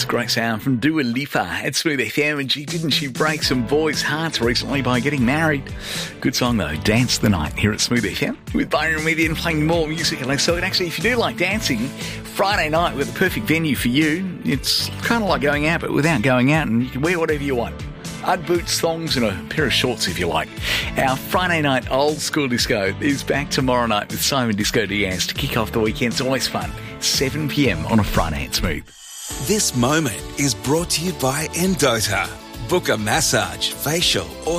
It's a great sound from Dua Lipa at Smooth FM, and didn't she break some boys' hearts recently by getting married? Good song though, Dance the Night here at Smooth FM with Byron Median playing more music. And so actually, if you do like dancing, Friday night with the perfect venue for you. It's kind of like going out, but without going out, and you can wear whatever you want. Ugg boots, thongs and a pair of shorts if you like. Our Friday night old school disco is back tomorrow night with Simon Disco Diaz to kick off the weekend. It's always fun. 7 p.m. on a Friday at Smooth. This moment is brought to you by Endota. Book a massage, facial or